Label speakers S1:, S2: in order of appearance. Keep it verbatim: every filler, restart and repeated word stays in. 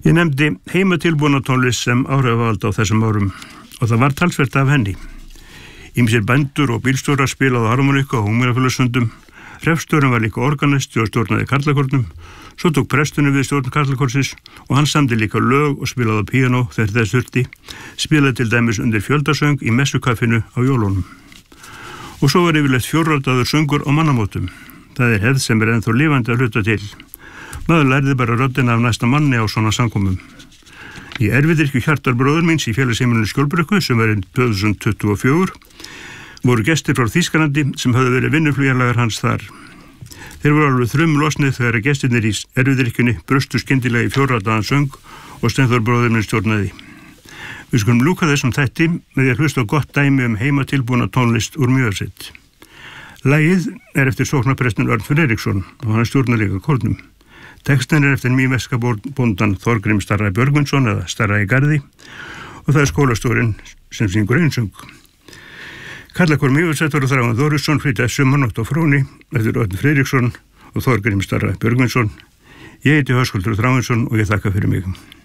S1: Ég nefndi heimatilbúna tónlist sem áhrifavald á þessum árum og það var talsvert af henni. Ýmsir bændur og bílstjórar spilaðu harmoníku á Ungmennafélagsfundum, hreppstjórinn var líka organisti og stjórnaði karlakórnum, svo tók presturinn við stjórn karlakórsins og hann samdi líka lög og spilaði á píanó þegar þess þurfti, spilaði til dæmis undir fjöldasöng í messukaffinu á jólunum. Og svo var yfirleitt fjórradaður söngur á mannamótum. Það er hefð sem er ennþá lifandi að hluta til. Maður lærði bara röddina af næsta manni á svona samkomum. Í erfiðirkju Hjartar bróður míns í félagsheimilinu Skjólbrekku sem er tvö þúsund tuttugu og fjögur voru gestir frá Þýskalandi sem höfðu verið vinnuflugjarlagar hans þar. Þeir voru alveg þrum losnið þegar gestirnir í erfiðirkjunni brustu skyndilega í fjórradaðan söng og Steinþór bróður minn stjórnaði. Við skulum ljúka þessum þætti með því að hlusta á gott dæmi um heimatilbúna tónlist úr Mývatnssveit. Lagið er eftir sóknarprestin Örn Friðriksson og hann stjórnar líka kórnum. Textin er eftir mýveska bóndan Þorgrím Starra Björgvinsson eða Starra í Garði og það er skólastjórinn sem syngur einsöng. Karlakór Mývatnssveitar og Þráinn Þórisson flytja Sumarnótt á Fróni eftir Örn Friðriksson og Þorgrím Starra Björgvinsson. Ég heiti Höskuldur Þráinsson og ég þakka fyrir mig.